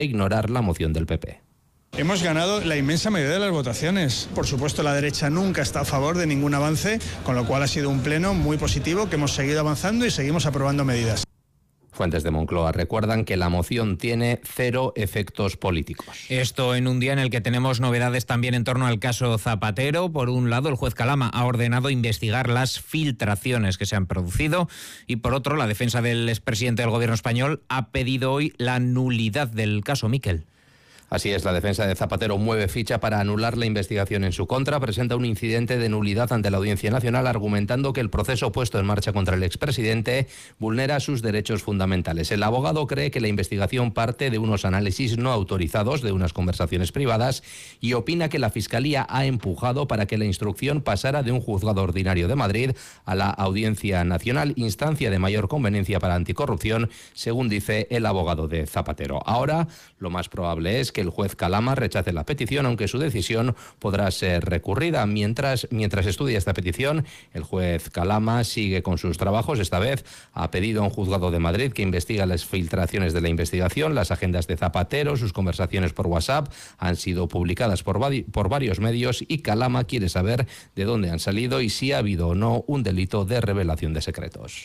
ignorar la moción del PP. Hemos ganado la inmensa mayoría de las votaciones. Por supuesto, la derecha nunca está a favor de ningún avance, con lo cual ha sido un pleno muy positivo, que hemos seguido avanzando y seguimos aprobando medidas. Fuentes de Moncloa recuerdan que la moción tiene 0 efectos políticos. Esto en un día en el que tenemos novedades también en torno al caso Zapatero. Por un lado, el juez Calama ha ordenado investigar las filtraciones que se han producido y por otro, la defensa del expresidente del gobierno español ha pedido hoy la nulidad del caso Miquel. Así es, la defensa de Zapatero mueve ficha para anular la investigación en su contra, presenta un incidente de nulidad ante la Audiencia Nacional argumentando que el proceso puesto en marcha contra el expresidente vulnera sus derechos fundamentales. El abogado cree que la investigación parte de unos análisis no autorizados de unas conversaciones privadas y opina que la Fiscalía ha empujado para que la instrucción pasara de un juzgado ordinario de Madrid a la Audiencia Nacional, instancia de mayor conveniencia para anticorrupción, según dice el abogado de Zapatero. Ahora, lo más probable es que el juez Calama rechace la petición, aunque su decisión podrá ser recurrida. Mientras estudia esta petición, el juez Calama sigue con sus trabajos. Esta vez ha pedido a un juzgado de Madrid que investigue las filtraciones de la investigación. Las agendas de Zapatero, sus conversaciones por WhatsApp han sido publicadas por varios medios y Calama quiere saber de dónde han salido y si ha habido o no un delito de revelación de secretos.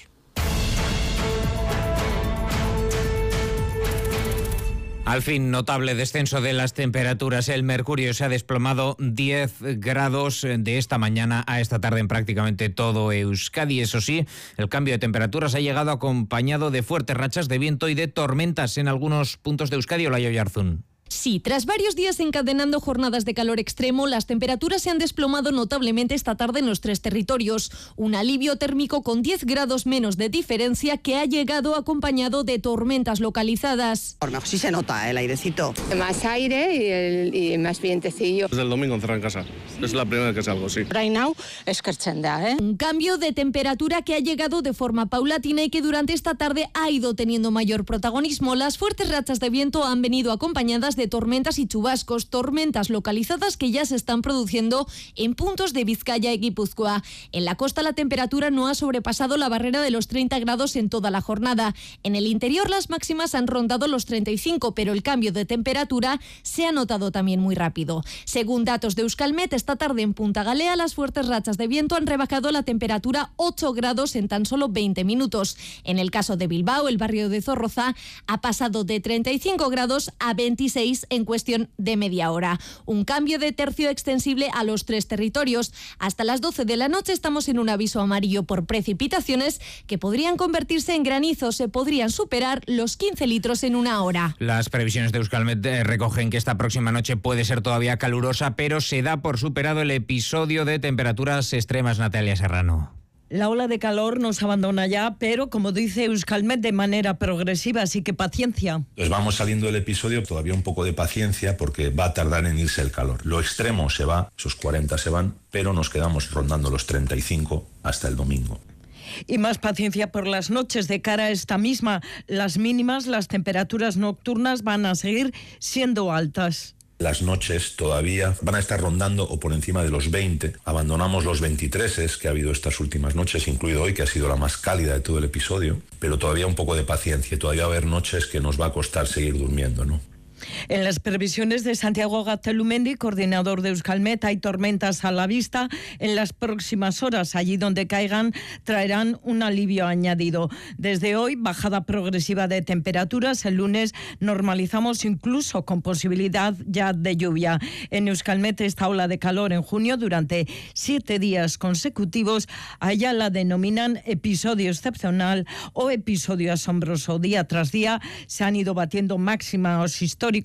Al fin, notable descenso de las temperaturas. El mercurio se ha desplomado 10 grados de esta mañana a esta tarde en prácticamente todo Euskadi. Eso sí, el cambio de temperaturas ha llegado acompañado de fuertes rachas de viento y de tormentas en algunos puntos de Euskadi. Olaya Oyarzún. Sí, tras varios días encadenando jornadas de calor extremo, las temperaturas se han desplomado notablemente esta tarde en los 3 territorios. Un alivio térmico con 10 grados menos de diferencia que ha llegado acompañado de tormentas localizadas. Sí se nota el airecito. Más aire y más vientecillo. Desde el domingo encerrado en casa. Es la primera vez que salgo, sí. Right now es kerchenda, Un cambio de temperatura que ha llegado de forma paulatina y que durante esta tarde ha ido teniendo mayor protagonismo. Las fuertes rachas de viento han venido acompañadas de tormentas y chubascos, tormentas localizadas que ya se están produciendo en puntos de Vizcaya y Guipúzcoa. En la costa la temperatura no ha sobrepasado la barrera de los 30 grados en toda la jornada. En el interior las máximas han rondado los 35, pero el cambio de temperatura se ha notado también muy rápido. Según datos de Euskalmet, esta tarde en Punta Galea las fuertes rachas de viento han rebajado la temperatura 8 grados en tan solo 20 minutos. En el caso de Bilbao, el barrio de Zorroza ha pasado de 35 grados a 26 en cuestión de media hora. Un cambio de tercio extensible a los 3 territorios. Hasta las 12 de la noche estamos en un aviso amarillo por precipitaciones que podrían convertirse en granizo. Se podrían superar los 15 litros en una hora. Las previsiones de Euskalmet recogen que esta próxima noche puede ser todavía calurosa, pero se da por superado el episodio de temperaturas extremas. Natalia Serrano. La ola de calor nos abandona ya, pero como dice Euskalmet, de manera progresiva, así que paciencia. Pues vamos saliendo del episodio, todavía un poco de paciencia porque va a tardar en irse el calor. Lo extremo se va, esos 40 se van, pero nos quedamos rondando los 35 hasta el domingo. Y más paciencia por las noches de cara a esta misma. Las mínimas, las temperaturas nocturnas van a seguir siendo altas. Las noches todavía van a estar rondando o por encima de los 20. Abandonamos los 23 que ha habido estas últimas noches, incluido hoy, que ha sido la más cálida de todo el episodio. Pero todavía un poco de paciencia. Todavía va a haber noches que nos va a costar seguir durmiendo, ¿no? En las previsiones de Santiago Gaztelumendi, coordinador de Euskalmet, hay tormentas a la vista en las próximas horas. Allí donde caigan traerán un alivio añadido. Desde hoy, bajada progresiva de temperaturas. El lunes normalizamos incluso con posibilidad ya de lluvia. En Euskalmet esta ola de calor en junio durante 7 días consecutivos. A ella la denominan episodio excepcional o episodio asombroso. Día tras día se han ido batiendo máximas históricos,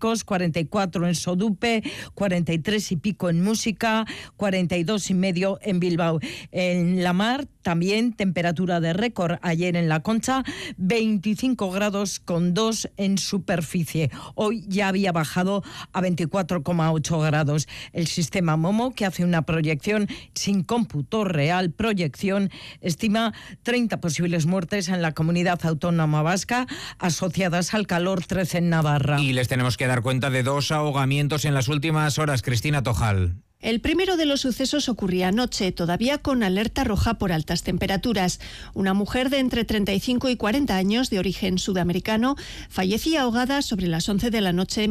44 en Sodupe, 43 y pico en Música, 42,5 en Bilbao. En la mar también temperatura de récord. Ayer en La Concha, 25 grados con 2 en superficie. Hoy ya había bajado a 24,8 grados. El sistema Momo, que hace una proyección sin cómputo real, estima 30 posibles muertes en la comunidad autónoma vasca asociadas al calor, 13 en Navarra. Y les tenemos que dar cuenta de 2 ahogamientos en las últimas horas. Cristina Tojal. El primero de los sucesos ocurría anoche, todavía con alerta roja por altas temperaturas. Una mujer de entre 35 y 40 años, de origen sudamericano, fallecía ahogada sobre las 11 de la noche